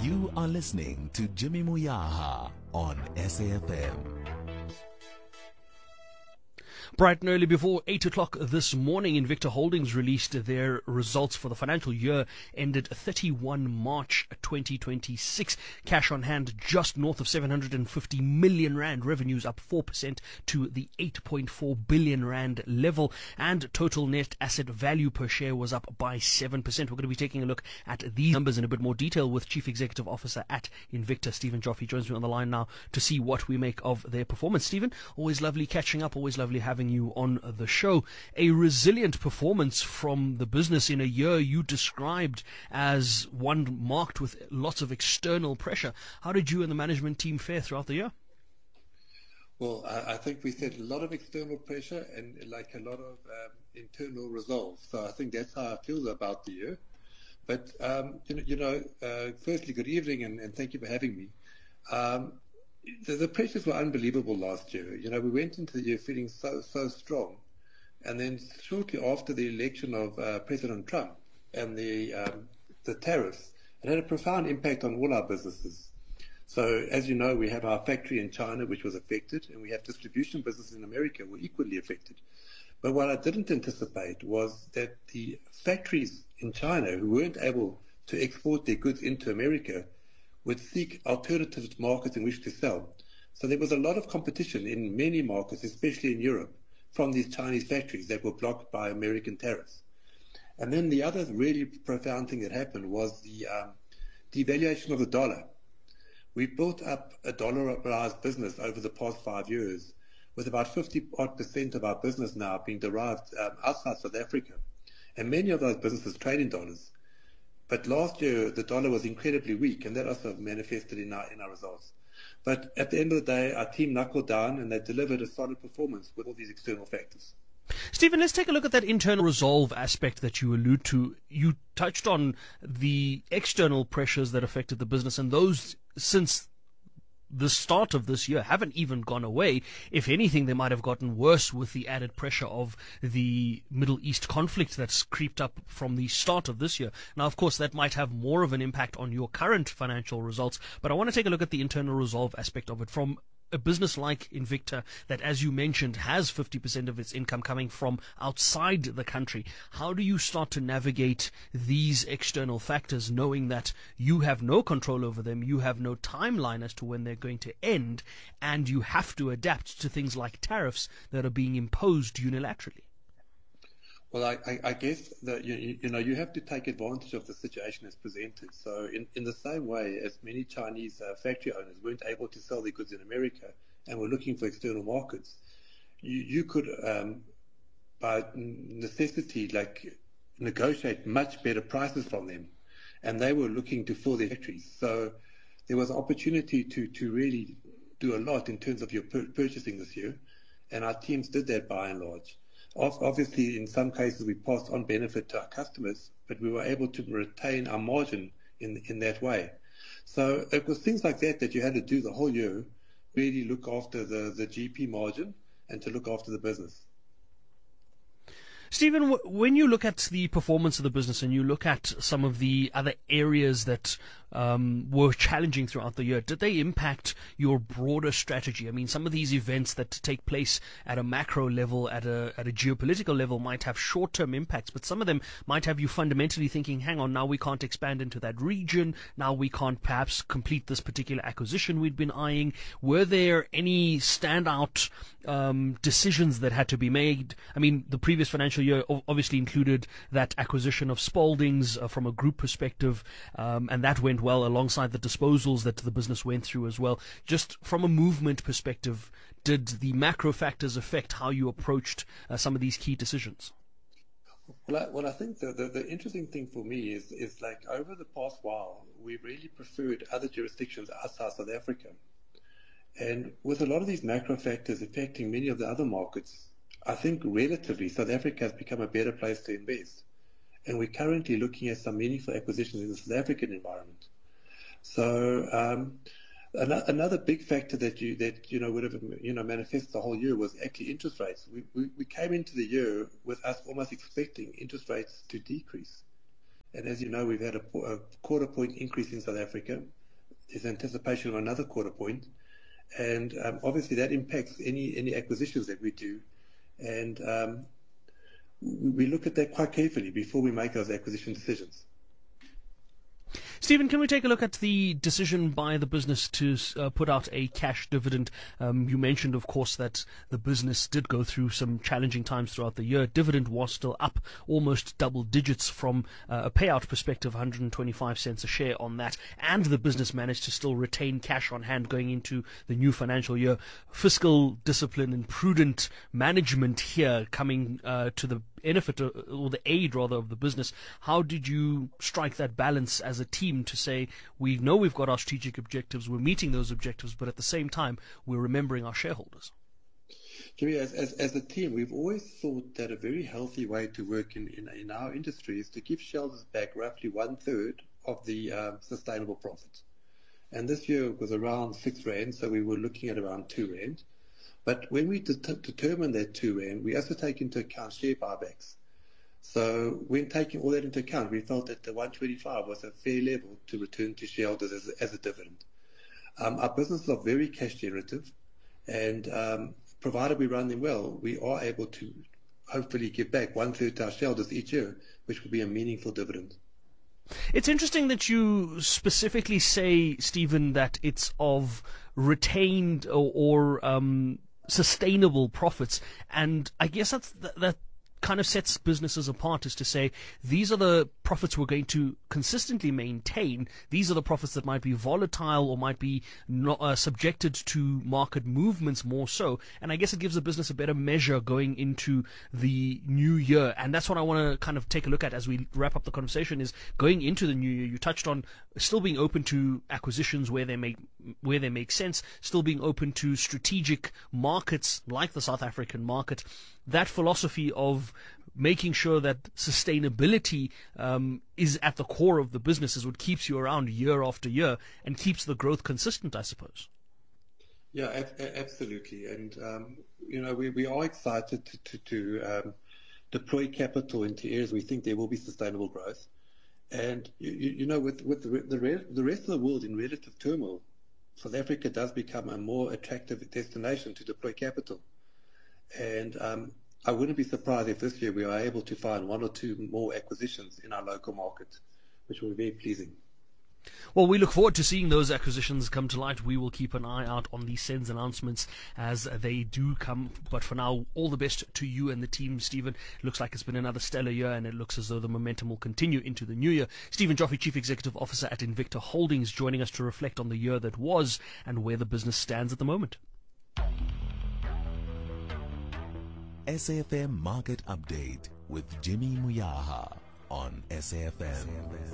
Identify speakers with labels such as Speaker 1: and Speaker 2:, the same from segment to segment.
Speaker 1: You are listening to Jimmy Muyaha on SAFM.
Speaker 2: Bright and early before 8 o'clock this morning, Invicta Holdings released their results for the financial year ended 31 March 2026. Cash on hand just north of 750 million rand. Revenues up 4% to the 8.4 billion rand level. And total net asset value per share was up by 7%. We're going to be taking a look at these numbers in a bit more detail with Chief Executive Officer at Invicta, Stephen Joffe, joins me on the line now to see what we make of their performance. Stephen, always lovely catching up, always lovely having you on the show. A resilient performance from the business in a year you described as one marked with lots of external pressure. How did you and the management team fare throughout the year?
Speaker 3: Well, I think we said a lot of external pressure and like a lot of internal resolve. So I think that's how I feel about the year. But, firstly, good evening and thank you for having me. The pressures were unbelievable last year. We went into the year feeling so strong. And then shortly after the election of President Trump and the tariffs, it had a profound impact on all our businesses. So, as you know, we have our factory in China, which was affected, and we have distribution businesses in America were equally affected. But what I didn't anticipate was that the factories in China who weren't able to export their goods into America would seek alternative markets in which to sell. So there was a lot of competition in many markets, especially in Europe, from these Chinese factories that were blocked by American tariffs. And then the other really profound thing that happened was the devaluation of the dollar. We built up a dollarized business over the past 5 years, with about 50% of our business now being derived outside South Africa. And many of those businesses trade in dollars. But last year, the dollar was incredibly weak, and that also manifested in our results. But at the end of the day, our team knuckled down, and they delivered a solid performance with all these external factors.
Speaker 2: Stephen, let's take a look at that internal resolve aspect that you allude to. You touched on the external pressures that affected the business, and those, since the start of this year, haven't even gone away. If anything, they might have gotten worse with the added pressure of the Middle East conflict that's creeped up from the start of this year. Now, of course, that might have more of an impact on your current financial results, but I want to take a look at the internal resolve aspect of it from a business like Invicta that, as you mentioned, has 50% of its income coming from outside the country. How do you start to navigate these external factors, knowing that you have no control over them, you have no timeline as to when they're going to end, and you have to adapt to things like tariffs that are being imposed unilaterally?
Speaker 3: Well, I guess that you have to take advantage of the situation as presented. So in the same way as many Chinese factory owners weren't able to sell their goods in America and were looking for external markets, you could, by necessity, negotiate much better prices from them. And they were looking to fill their factories. So there was opportunity to really do a lot in terms of your purchasing this year. And our teams did that by and large. Obviously, in some cases, we passed on benefit to our customers, but we were able to retain our margin in that way. So it was things like that you had to do the whole year, really look after the GP margin and to look after the business.
Speaker 2: Stephen, when you look at the performance of the business and you look at some of the other areas that were challenging throughout the year, did they impact your broader strategy? I mean, some of these events that take place at a macro level, at a geopolitical level, might have short-term impacts, but some of them might have you fundamentally thinking, hang on, now we can't expand into that region, now we can't perhaps complete this particular acquisition we'd been eyeing. Were there any standout decisions that had to be made? I mean, the previous financial year obviously included that acquisition of Spaldings from a group perspective, and that went well alongside the disposals that the business went through as well. Just from a movement perspective, did the macro factors affect how you approached some of these key decisions?
Speaker 3: Well, I think the interesting thing for me is like over the past while, we really preferred other jurisdictions outside South Africa. And with a lot of these macro factors affecting many of the other markets, I think relatively South Africa has become a better place to invest. And we're currently looking at some meaningful acquisitions in the South African environment. So another big factor that would have manifested the whole year was actually interest rates. We came into the year with us almost expecting interest rates to decrease, And as you know, we've had a quarter point increase in South Africa. There's anticipation of another quarter point. And obviously that impacts any acquisitions that we do. And we look at that quite carefully before we make those acquisition decisions.
Speaker 2: Stephen, can we take a look at the decision by the business to put out a cash dividend? You mentioned, of course, that the business did go through some challenging times throughout the year. Dividend was still up almost double digits from a payout perspective, 125 cents a share on that. And the business managed to still retain cash on hand going into the new financial year. Fiscal discipline and prudent management here coming to the benefit or the aid rather of the business. How did you strike that balance as a team to say, we know we've got our strategic objectives, we're meeting those objectives, but at the same time we're remembering our shareholders?
Speaker 3: Jimmy, as a team, we've always thought that a very healthy way to work in our industry is to give shareholders back roughly 1/3 of the sustainable profits. And this year it was around 6 Rand, so we were looking at around 2 Rand. But when we determine that 2 Rand, we also take into account share buybacks. So when taking all that into account, we felt that the 125 was a fair level to return to shareholders as a dividend. Our businesses are very cash generative, and provided we run them well, we are able to hopefully give back 1/3 to our shareholders each year, which will be a meaningful dividend.
Speaker 2: It's interesting that you specifically say, Stephen, that it's of retained or sustainable profits, and I guess that kind of sets businesses apart, is to say these are the profits we're going to consistently maintain. These are the profits that might be volatile or might be not, subjected to market movements more so. And I guess it gives the business a better measure going into the new year. And that's what I want to kind of take a look at as we wrap up the conversation, is going into the new year. You touched on still being open to acquisitions where they make sense, still being open to strategic markets like the South African market. That philosophy of making sure that sustainability is at the core of the business is what keeps you around year after year and keeps the growth consistent, I suppose.
Speaker 3: Yeah, absolutely. And, we are excited to deploy capital into areas we think there will be sustainable growth. And, with the rest of the world in relative turmoil, South Africa does become a more attractive destination to deploy capital. And I wouldn't be surprised if this year we are able to find 1 or 2 more acquisitions in our local market, which will be very pleasing.
Speaker 2: Well, we look forward to seeing those acquisitions come to light. We will keep an eye out on these SENS announcements as they do come. But for now, all the best to you and the team, Stephen. It looks like it's been another stellar year, and it looks as though the momentum will continue into the new year. Stephen Joffe, Chief Executive Officer at Invicta Holdings, joining us to reflect on the year that was and where the business stands at the moment.
Speaker 1: SAFM Market Update with Jimmy Muyaha on SAFM.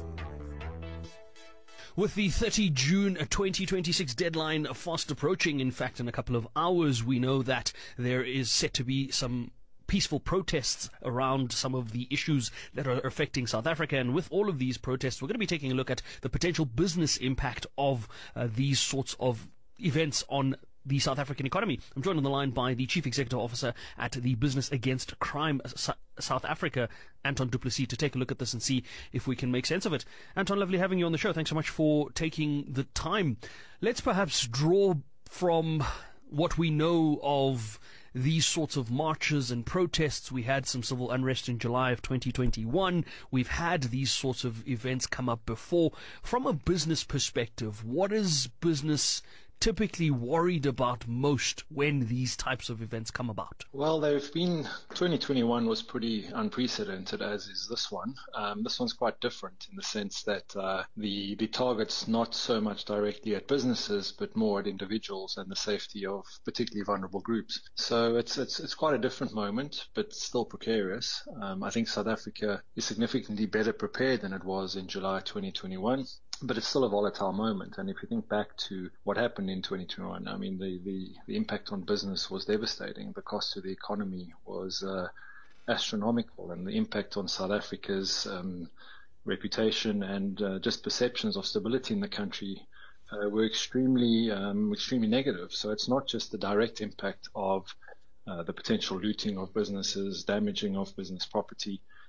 Speaker 2: With the 30 June 2026 deadline fast approaching, in fact, in a couple of hours, we know that there is set to be some peaceful protests around some of the issues that are affecting South Africa. And with all of these protests, we're going to be taking a look at the potential business impact of these sorts of events on the South African economy. I'm joined on the line by the Chief Executive Officer at the Business Against Crime South Africa, Anton du Plessis, to take a look at this and see if we can make sense of it. Anton, lovely having you on the show. Thanks so much for taking the time. Let's perhaps draw from what we know of these sorts of marches and protests. We had some civil unrest in July of 2021. We've had these sorts of events come up before. From a business perspective, what is business typically worried about most when these types of events come about?
Speaker 4: Well, 2021 was pretty unprecedented, as is this one. This one's quite different in the sense that the target's not so much directly at businesses, but more at individuals and the safety of particularly vulnerable groups. So it's quite a different moment, but still precarious. I think South Africa is significantly better prepared than it was in July 2021. But it's still a volatile moment. And if you think back to what happened in 2021, I mean, the impact on business was devastating. The cost to the economy was astronomical, and the impact on South Africa's reputation and just perceptions of stability in the country were extremely negative. So it's not just the direct impact of the potential looting of businesses, damaging of business property.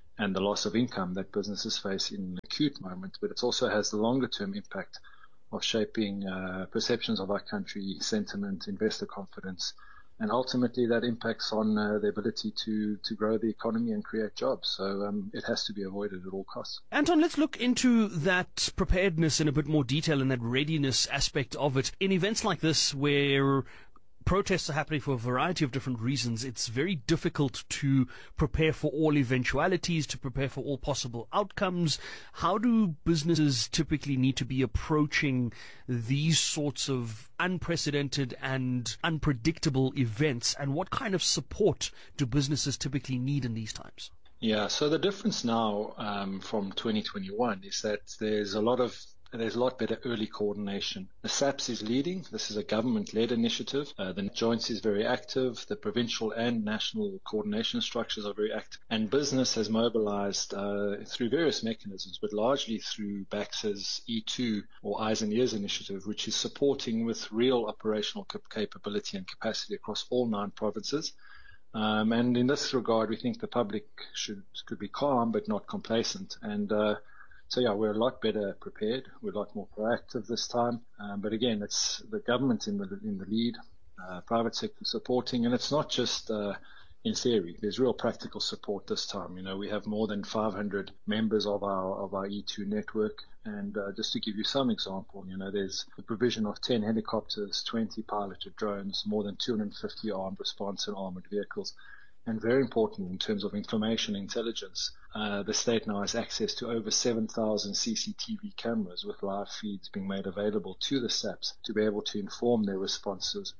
Speaker 4: and the loss of income that businesses face in an acute moment, but it also has the longer term impact of shaping perceptions of our country, sentiment, investor confidence, and ultimately that impacts on the ability to grow the economy and create jobs. So it has to be avoided at all costs.
Speaker 2: Anton, let's look into that preparedness in a bit more detail and that readiness aspect of it. In events like this where protests are happening for a variety of different reasons, it's very difficult to prepare for all eventualities, to prepare for all possible outcomes. How do businesses typically need to be approaching these sorts of unprecedented and unpredictable events, and what kind of support do businesses typically need in these times?
Speaker 4: Yeah, so the difference now from 2021 is that there's a lot better early coordination. The SAPS is leading. This is a government-led initiative. The Joints is very active. The provincial and national coordination structures are very active. And business has mobilized through various mechanisms, but largely through BAXA's E2 or Eyes and Ears initiative, which is supporting with real operational capability and capacity across all 9 provinces. And in this regard, we think the public could be calm but not complacent. And so yeah, we're a lot better prepared. We're a lot more proactive this time. But again, it's the government in the lead, private sector supporting, and it's not just in theory. There's real practical support this time. You know, we have more than 500 members of our E2 network, and just to give you some example, you know, there's the provision of 10 helicopters, 20 piloted drones, more than 250 armed response and armored vehicles. And very important in terms of information intelligence, the state now has access to over 7,000 CCTV cameras with live feeds being made available to the SAPs to be able to inform their responses,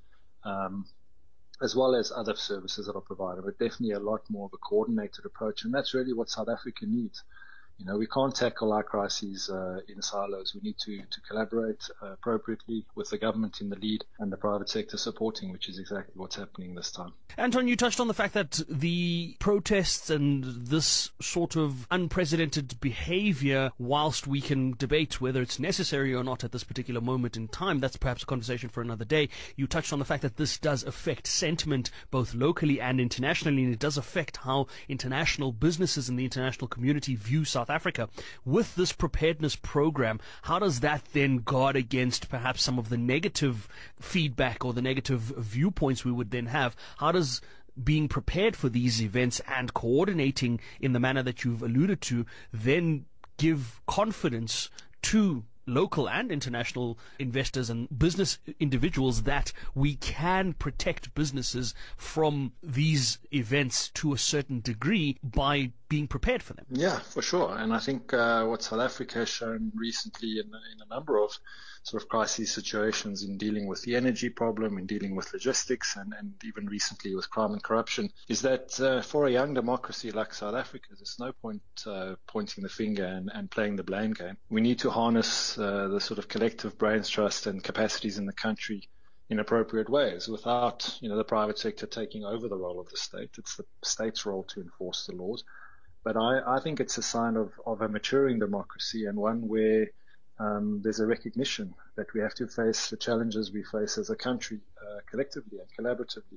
Speaker 4: as well as other services that are provided, but definitely a lot more of a coordinated approach. And that's really what South Africa needs. You know, we can't tackle our crises in silos. We need to collaborate appropriately with the government in the lead and the private sector supporting, which is exactly what's happening this time.
Speaker 2: Anton, you touched on the fact that the protests and this sort of unprecedented behavior, whilst we can debate whether it's necessary or not at this particular moment in time, that's perhaps a conversation for another day. You touched on the fact that this does affect sentiment both locally and internationally, and it does affect how international businesses and the international community view South Africa. With this preparedness program, how does that then guard against perhaps some of the negative feedback or the negative viewpoints we would then have? How does being prepared for these events and coordinating in the manner that you've alluded to then give confidence to local and international investors and business individuals that we can protect businesses from these events to a certain degree by being prepared for them?
Speaker 4: Yeah, for sure. And I think what South Africa has shown recently in a number of sort of crisis situations in dealing with the energy problem, in dealing with logistics, and even recently with crime and corruption, is that for a young democracy like South Africa, there's no point pointing the finger and playing the blame game. We need to harness the sort of collective brains trust and capacities in the country in appropriate ways without, you know, the private sector taking over the role of the state. It's the state's role to enforce the laws. But I think it's a sign of a maturing democracy, and one where there's a recognition that we have to face the challenges we face as a country collectively and collaboratively.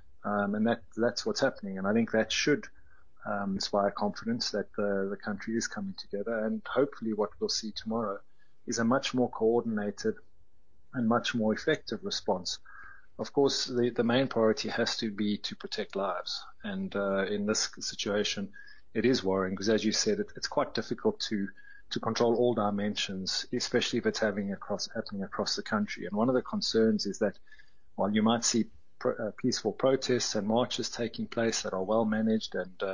Speaker 4: And that's what's happening. And I think that should inspire confidence that the country is coming together. And hopefully what we'll see tomorrow is a much more coordinated and much more effective response. Of course, the main priority has to be to protect lives. And in this situation, it is worrying because, as you said, it's quite difficult to control all dimensions, especially if it's happening across the country. And one of the concerns is that while you might see peaceful protests and marches taking place that are well managed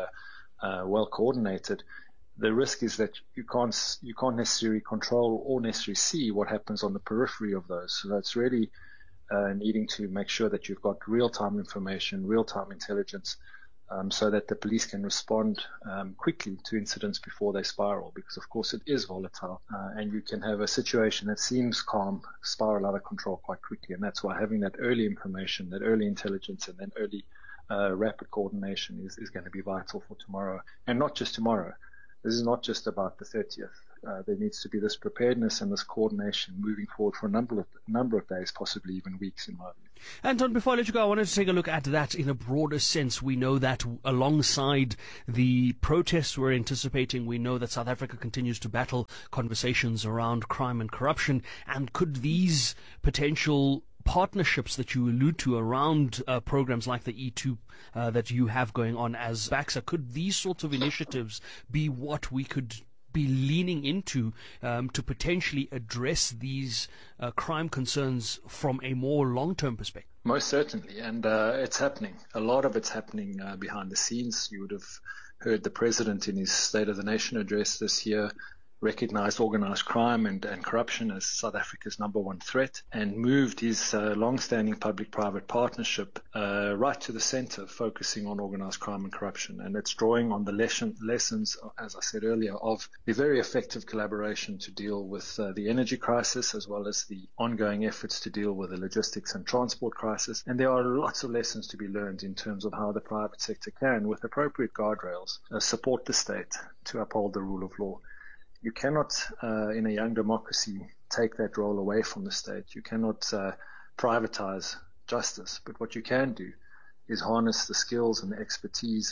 Speaker 4: and well coordinated, the risk is that you can't necessarily control or necessarily see what happens on the periphery of those. So that's really needing to make sure that you've got real-time information, real-time intelligence, so that the police can respond quickly to incidents before they spiral, because of course it is volatile, and you can have a situation that seems calm spiral out of control quite quickly. And that's why having that early information, that early intelligence, and then early rapid coordination is going to be vital for tomorrow. And not just tomorrow. This is not just about the 30th. There needs to be this preparedness and this coordination moving forward for a number of days, possibly even weeks, in my view.
Speaker 2: Anton, before I let you go, I wanted to take a look at that in a broader sense. We know that alongside the protests we're anticipating, we know that South Africa continues to battle conversations around crime and corruption. And could these potential partnerships that you allude to around programs like the E2 that you have going on as BAXA, could these sorts of initiatives be what we could be leaning into to potentially address these crime concerns from a more long-term perspective?
Speaker 4: Most certainly, and it's happening. A lot of it's happening behind the scenes. You would have heard the President in his State of the Nation address this year recognized organized crime and corruption as South Africa's number one threat, and moved his long-standing public-private partnership right to the center, focusing on organized crime and corruption. And it's drawing on the lessons, as I said earlier, of the very effective collaboration to deal with the energy crisis, as well as the ongoing efforts to deal with the logistics and transport crisis. And there are lots of lessons to be learned in terms of how the private sector can, with appropriate guardrails, support the state to uphold the rule of law. You cannot, in a young democracy, take that role away from the state. You cannot privatize justice. But what you can do is harness the skills and the expertise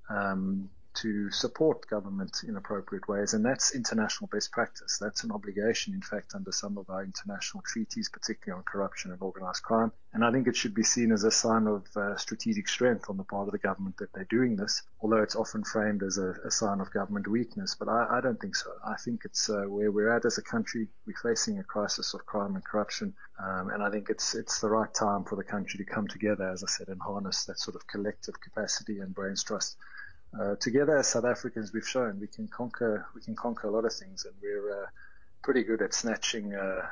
Speaker 4: to support government in appropriate ways. And that's international best practice. That's an obligation, in fact, under some of our international treaties, particularly on corruption and organized crime. And I think it should be seen as a sign of strategic strength on the part of the government that they're doing this, although it's often framed as a sign of government weakness. But I don't think so. I think it's where we're at as a country. We're facing a crisis of crime and corruption. And I think it's the right time for the country to come together, as I said, and harness that sort of collective capacity and brains trust. Together as South Africans, we've shown we can conquer a lot of things, and we're pretty good at snatching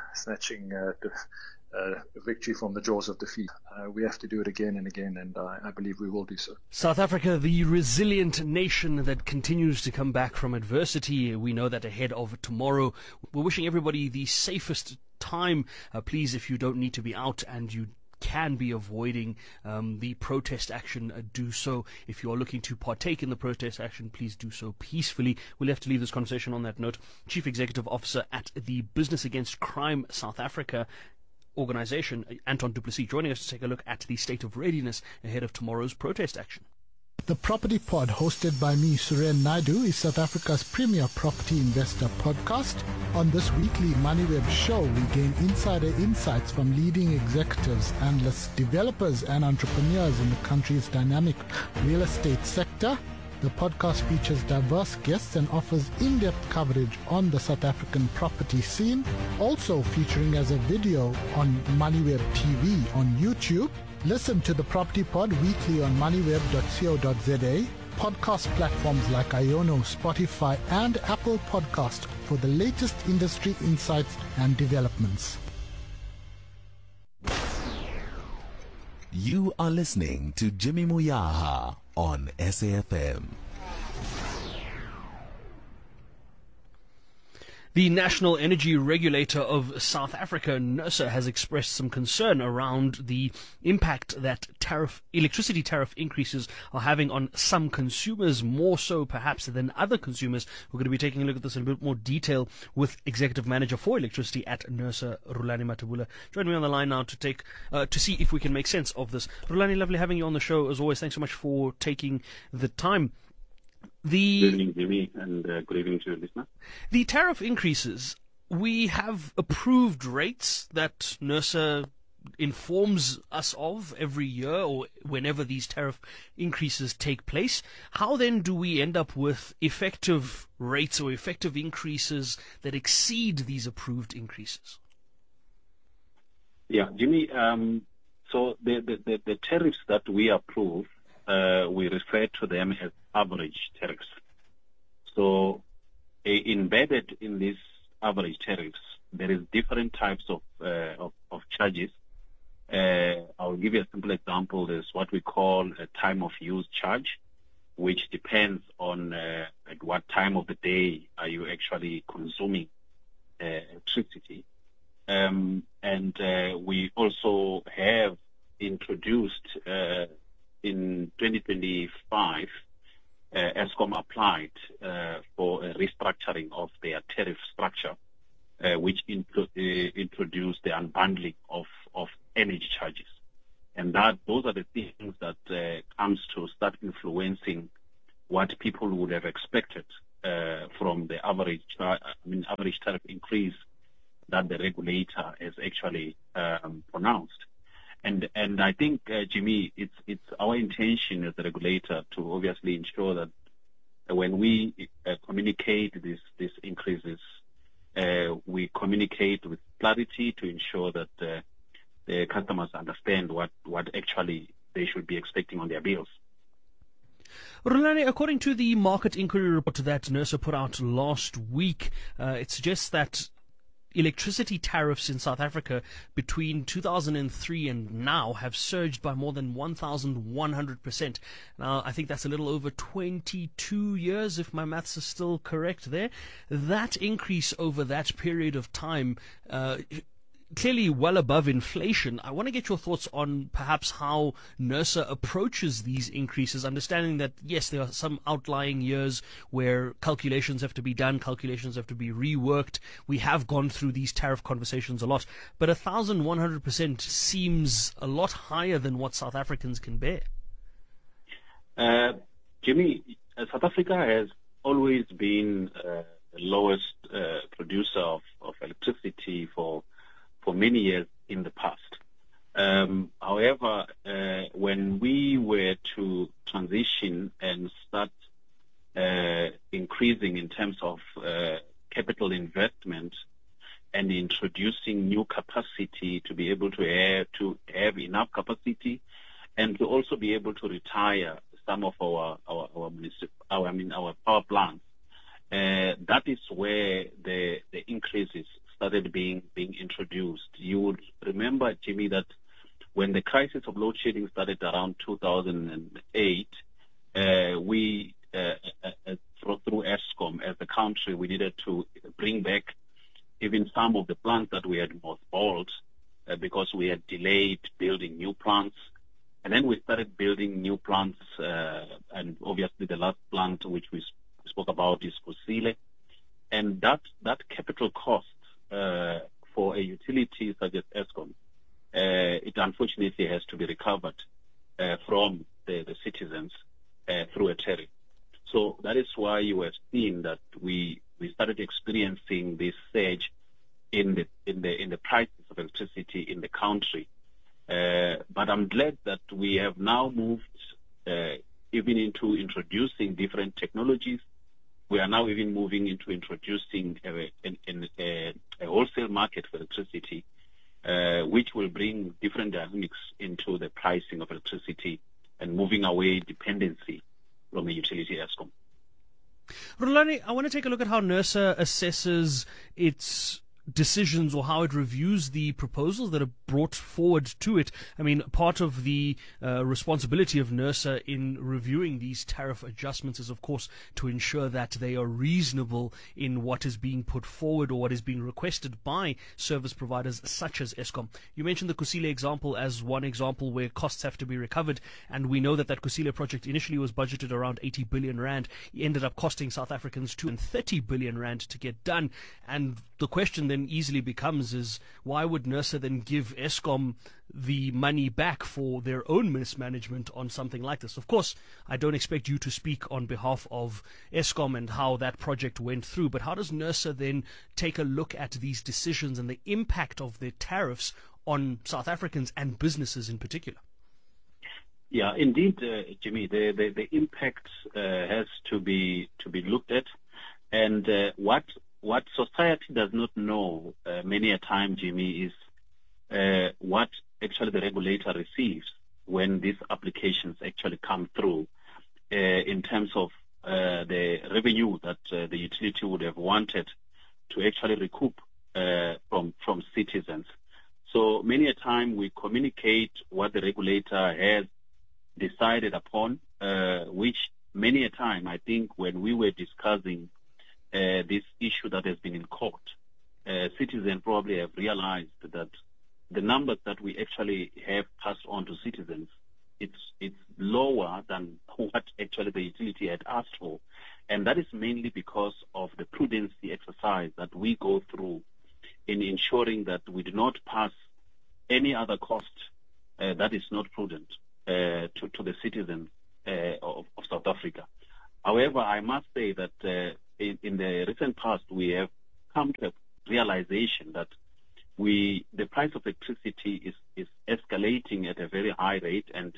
Speaker 4: victory from the jaws of defeat. We have to do it again and again, and I believe we will do so.
Speaker 2: South Africa, the resilient nation that continues to come back from adversity. We know that ahead of tomorrow, we're wishing everybody the safest time. Please, if you don't need to be out and you can be avoiding the protest action, do so. If you're looking to partake in the protest action, please do so peacefully. We'll have to leave this conversation on that note. Chief Executive Officer at the Business Against Crime South Africa organization, Anton du Plessis, joining us to take a look at the state of readiness ahead of tomorrow's protest action.
Speaker 5: The Property Pod, hosted by me, Suren Naidu, is South Africa's premier property investor podcast. On this weekly MoneyWeb show, we gain insider insights from leading executives, analysts, developers, and entrepreneurs in the country's dynamic real estate sector. The podcast features diverse guests and offers in-depth coverage on the South African property scene, also featuring as a video on MoneyWeb TV on YouTube. Listen to the Property Pod weekly on moneyweb.co.za, podcast platforms like Iono, Spotify, and Apple Podcast for the latest industry insights and developments.
Speaker 1: You are listening to Jimmy Moyaha on SAFM.
Speaker 2: The National Energy Regulator of South Africa, NERSA, has expressed some concern around the impact that electricity tariff increases are having on some consumers, more so perhaps than other consumers. We're going to be taking a look at this in a bit more detail with Executive Manager for Electricity at NERSA, Rulani Mathebula. Joining me on the line now to see if we can make sense of this. Rulani, lovely having you on the show as always. Thanks so much for taking the time.
Speaker 6: Good evening, Jimmy, and good evening to your listener.
Speaker 2: The tariff increases, we have approved rates that NERSA informs us of every year or whenever these tariff increases take place. How then do we end up with effective rates or effective increases that exceed these approved increases?
Speaker 6: Yeah, Jimmy, so the tariffs that we approve, we refer to them as average tariffs. So embedded in these average tariffs, there is different types of charges. I'll give you a simple example. There's what we call a time of use charge, which depends on at what time of the day are you actually consuming electricity. And we also have introduced in 2025 Eskom applied for a restructuring of their tariff structure, which introduced the unbundling of energy charges. And those are the things that comes to start influencing what people would have expected from the average tariff increase that the regulator has actually pronounced. And I think, Jimmy, it's our intention as the regulator to obviously ensure that when we communicate these increases, we communicate with clarity to ensure that the customers understand what actually they should be expecting on their bills.
Speaker 2: Rulani, according to the market inquiry report that NERSA put out last week, it suggests that electricity tariffs in South Africa between 2003 and now have surged by more than 1,100%. Now, I think that's a little over 22 years, if my maths is still correct there. That increase over that period of time, clearly well above inflation. I want to get your thoughts on perhaps how NERSA approaches these increases, understanding that, yes, there are some outlying years where calculations have to be done, calculations have to be reworked. We have gone through these tariff conversations a lot, but 1,100% seems a lot higher than what South Africans can bear.
Speaker 6: Jimmy, South Africa has always been the lowest producer of electricity for many years in the past. However, when we were to transition and start increasing in terms of capital investment and introducing new capacity to be able to have enough capacity and to also be able to retire some of our power plants, that is where the increases started being introduced. You would remember, Jimmy, that when the crisis of load shedding started around 2008, we, through Eskom as a country, we needed to bring back even some of the plants that we had mothballed because we had delayed building new plants. And then we started building new plants, and obviously the last plant which we spoke about is Kusile. And that capital cost for a utility such as Eskom, it unfortunately has to be recovered from the citizens through a tariff. So that is why you have seen that we started experiencing this surge in the prices of electricity in the country. But I'm glad that we have now moved even into introducing different technologies. We are now even moving into introducing a wholesale market for electricity, which will bring different dynamics into the pricing of electricity and moving away dependency from the utility Eskom.
Speaker 2: Rulani, I want to take a look at how NERSA assesses its decisions or how it reviews the proposals that are brought forward to it. I mean, part of the responsibility of NERSA in reviewing these tariff adjustments is, of course, to ensure that they are reasonable in what is being put forward or what is being requested by service providers such as Eskom. You mentioned the Kusile example as one example where costs have to be recovered, and we know that Kusile project initially was budgeted around 80 billion rand. It ended up costing South Africans 230 billion rand to get done, and the question then easily becomes is why would NERSA then give Eskom the money back for their own mismanagement on something like this? Of course, I don't expect you to speak on behalf of Eskom and how that project went through, but how does NERSA then take a look at these decisions and the impact of the tariffs on South Africans and businesses in particular?
Speaker 6: Yeah, indeed, Jimmy, the impact has to be looked at, and what society does not know many a time, Jimmy, is what actually the regulator receives when these applications actually come through in terms of the revenue that the utility would have wanted to actually recoup from citizens. So many a time we communicate what the regulator has decided upon, which many a time I think when we were discussing this issue that has been in court, citizens probably have realized that the numbers that we actually have passed on to citizens it's lower than what actually the utility had asked for, and that is mainly because of the prudency exercise that we go through in ensuring that we do not pass any other cost that is not prudent to the citizens of South Africa. However, I must say that in the recent past we have come to a realization that the price of electricity is escalating at a very high rate, and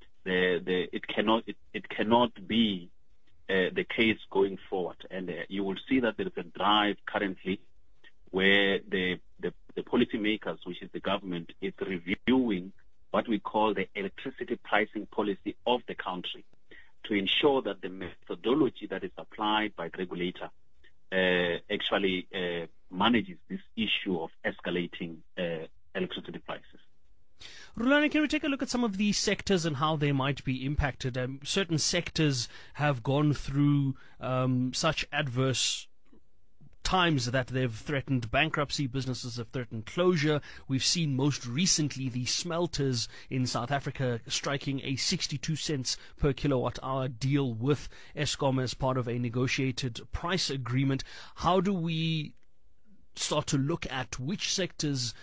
Speaker 6: it cannot be the case going forward. And you will see that there is a drive currently where the policymakers, which is the government, is reviewing what we call the electricity pricing policy of the country to ensure that the methodology that is applied by the regulator actually manages this issue of escalating electricity prices.
Speaker 2: Rulani, can we take a look at some of these sectors and how they might be impacted? Certain sectors have gone through such adverse times that they've threatened bankruptcy, businesses have threatened closure. We've seen most recently the smelters in South Africa striking a 62 cents per kilowatt hour deal with Eskom as part of a negotiated price agreement. How do we start to look at which sectors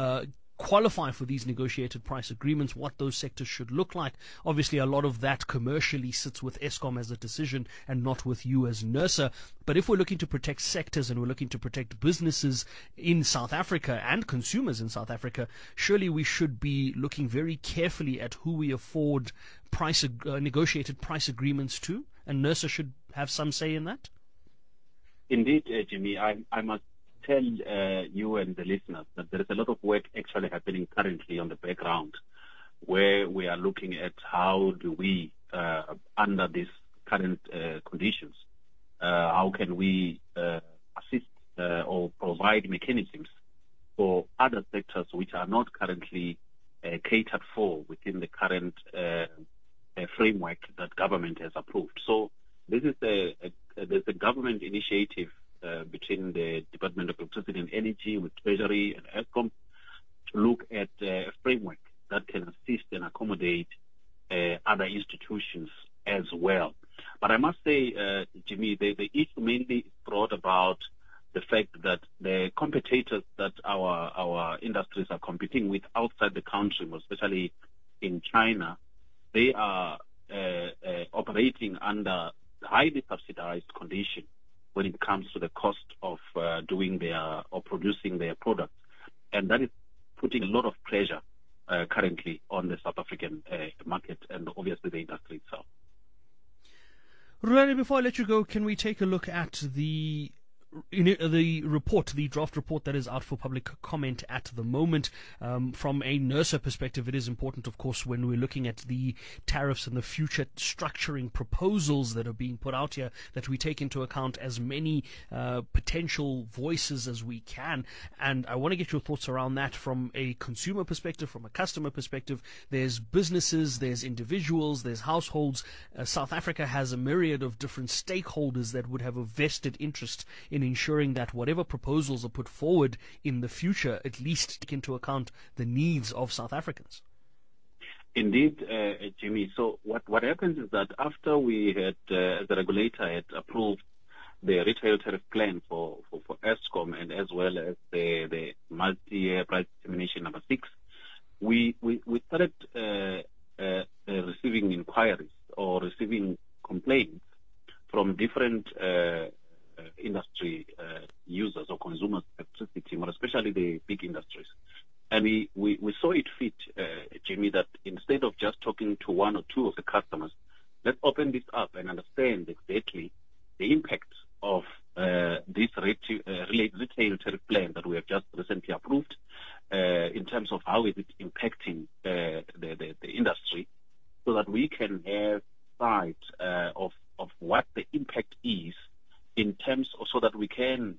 Speaker 2: qualify for these negotiated price agreements, what those sectors should look like? Obviously, a lot of that commercially sits with Eskom as a decision and not with you as NERSA. But if we're looking to protect sectors and we're looking to protect businesses in South Africa and consumers in South Africa, surely we should be looking very carefully at who we afford negotiated price agreements to, and NERSA should have some say in that?
Speaker 6: Indeed, Jimmy, I must tell you and the listeners that there is a lot of work actually happening currently on the background, where we are looking at how do we, under these current conditions, how can we assist or provide mechanisms for other sectors which are not currently catered for within the current framework that government has approved. So this is there's a government initiative between the Department of Electricity and Energy with Treasury and Eskom to look at a framework that can assist and accommodate other institutions as well. But I must say, Jimmy, the issue mainly is brought about the fact that the competitors that our industries are competing with outside the country, especially in China, they are operating under highly subsidized conditions when it comes to the cost of doing or producing their products. And that is putting a lot of pressure currently on the South African market and obviously the industry itself.
Speaker 2: Rulani, before I let you go, can we take a look at the draft report that is out for public comment at the moment? From a NERSA perspective, it is important, of course, when we're looking at the tariffs and the future structuring proposals that are being put out here, that we take into account as many potential voices as we can. And I want to get your thoughts around that from a consumer perspective, from a customer perspective. There's businesses, there's individuals, there's households. South Africa has a myriad of different stakeholders that would have a vested interest in ensuring that whatever proposals are put forward in the future at least take into account the needs of South Africans.
Speaker 6: Indeed, Jimmy. So what happens is that after we had, the regulator had approved the retail tariff plan for Eskom and as well as the multi-year price determination number 6, we started receiving inquiries or receiving complaints from different industry users or consumers of electricity, more especially the big industries. And we saw it fit, Jimmy, that instead of just talking to one or two of the customers, let's open this up and understand exactly the impact of this retail tariff plan that we have just recently approved in terms of how is it impacting the industry, so that we can have sight of what the impact is in terms of, so that we can,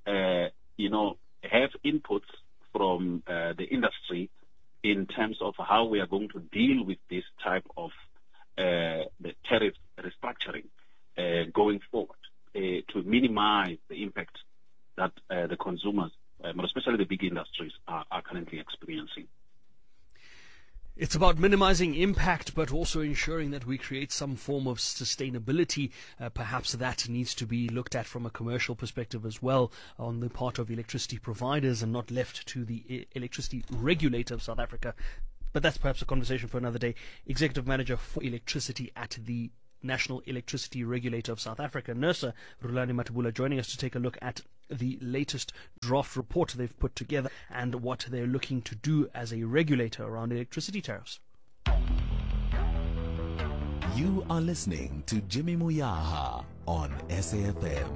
Speaker 6: have inputs from the industry in terms of how we are going to deal with this type of the tariff restructuring going forward to minimize the impact that the consumers, especially the big industries, are currently experiencing.
Speaker 2: It's about minimizing impact, but also ensuring that we create some form of sustainability. Perhaps that needs to be looked at from a commercial perspective as well on the part of electricity providers and not left to the electricity regulator of South Africa. But that's perhaps a conversation for another day. Executive Manager for Electricity at the National Electricity Regulator of South Africa, NERSA, Rulani Matabula, joining us to take a look at the latest draft report they've put together and what they're looking to do as a regulator around electricity tariffs.
Speaker 1: You are listening to Jimmy Moyaha on SAFM.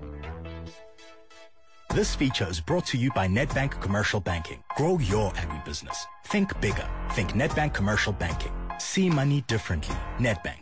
Speaker 7: This feature is brought to you by Nedbank Commercial Banking. Grow your agribusiness. Think bigger. Think Nedbank Commercial Banking. See money differently. Nedbank.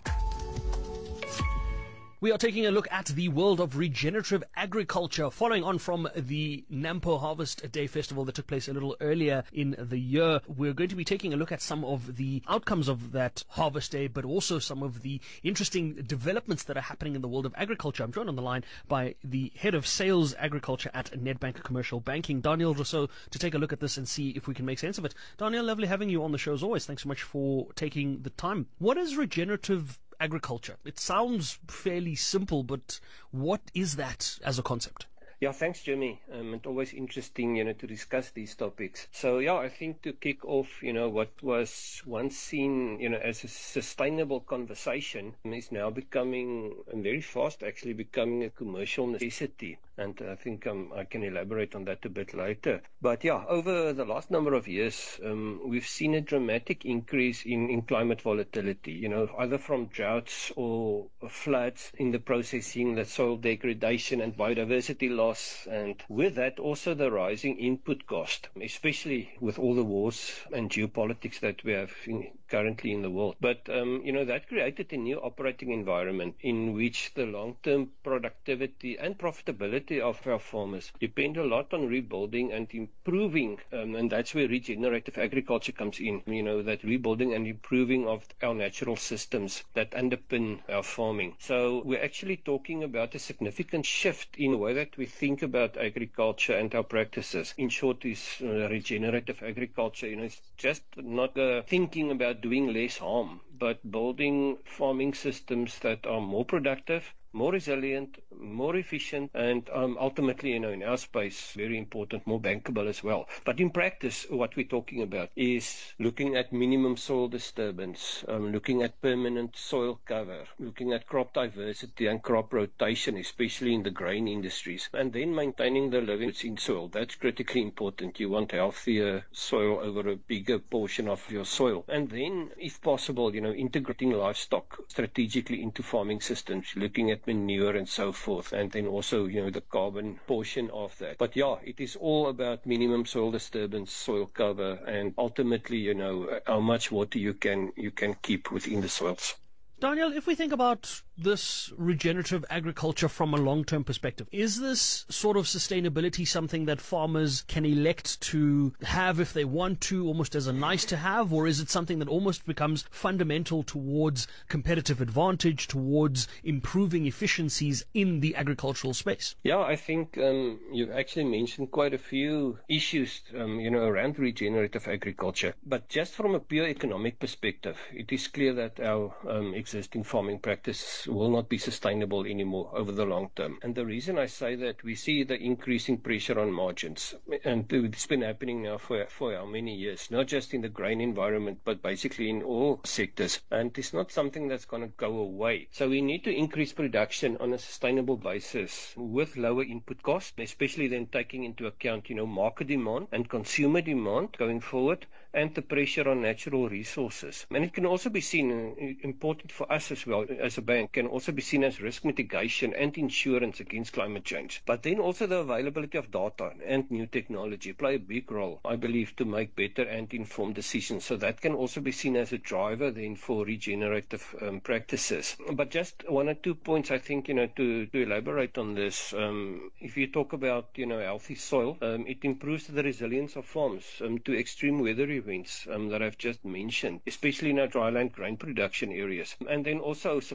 Speaker 2: We are taking a look at the world of regenerative agriculture, following on from the Nampo Harvest Day Festival that took place a little earlier in the year. We're going to be taking a look at some of the outcomes of that Harvest Day, but also some of the interesting developments that are happening in the world of agriculture. I'm joined on the line by the Head of Sales Agriculture at Nedbank Commercial Banking, Daniel Rousseau, to take a look at this and see if we can make sense of it. Daniel, lovely having you on the show as always. Thanks so much for taking the time. What is regenerative agriculture? It sounds fairly simple, but what is that as a concept?
Speaker 8: Yeah, thanks, Jimmy. It's always interesting, to discuss these topics. So, I think to kick off, what was once seen, as a sustainable conversation is now becoming, and very fast actually becoming, a commercial necessity. And I think I can elaborate on that a bit later. But over the last number of years, we've seen a dramatic increase in climate volatility, either from droughts or floods in the processing, the soil degradation and biodiversity loss. And with that, also the rising input cost, especially with all the wars and geopolitics that we have currently in the world. But, that created a new operating environment in which the long-term productivity and profitability of our farmers depend a lot on rebuilding and improving, and that's where regenerative agriculture comes in, that rebuilding and improving of our natural systems that underpin our farming. So we're actually talking about a significant shift in the way that we think about agriculture and our practices. In short, is regenerative agriculture, it's just not thinking about doing less harm, but building farming systems that are more productive, more resilient, more efficient, and ultimately, in our space, very important, more bankable as well. But in practice, what we're talking about is looking at minimum soil disturbance, looking at permanent soil cover, looking at crop diversity and crop rotation, especially in the grain industries, and then maintaining the living in soil. That's critically important. You want healthier soil over a bigger portion of your soil. And then, if possible, integrating livestock strategically into farming systems, looking at manure and so forth, and then also the carbon portion of that. But it is all about minimum soil disturbance, soil cover, and ultimately how much water you can keep within the soils.
Speaker 2: Daniel, if we think about this regenerative agriculture from a long-term perspective, is this sort of sustainability something that farmers can elect to have if they want to, almost as a nice to have, or is it something that almost becomes fundamental towards competitive advantage, towards improving efficiencies in the agricultural space? Yeah,
Speaker 8: I think you've actually mentioned quite a few issues, around regenerative agriculture. But just from a pure economic perspective, it is clear that our existing farming practice will not be sustainable anymore over the long term. And the reason I say that, we see the increasing pressure on margins. And it's been happening now for how many years, not just in the grain environment, but basically in all sectors. And it's not something that's going to go away. So we need to increase production on a sustainable basis with lower input costs, especially then taking into account, market demand and consumer demand going forward, and the pressure on natural resources. And it can also be seen, important for us as well as a bank, can also be seen as risk mitigation and insurance against climate change. But then also the availability of data and new technology play a big role, I believe, to make better and informed decisions. So that can also be seen as a driver then for regenerative practices. But just one or 2 points, I think, to elaborate on this. If you talk about, healthy soil, it improves the resilience of farms to extreme weather events that I've just mentioned, especially in our dryland grain production areas. And then also supporting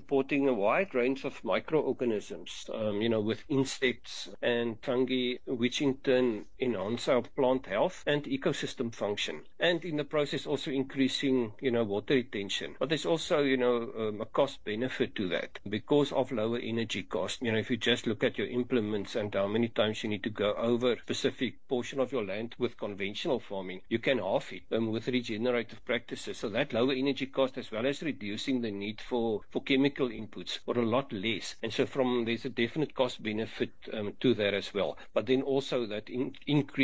Speaker 8: a wide range of microorganisms, with insects and fungi, which in turn enhance our plant health and ecosystem function. And in the process also increasing, water retention. But there's also, a cost benefit to that because of lower energy cost. If you just look at your implements and how many times you need to go over a specific portion of your land with conventional farming, you can half it with regenerative practices. So that lower energy cost, as well as reducing the need for chemical inputs, or a lot less. And so there's a definite cost benefit to that as well. But then also that increase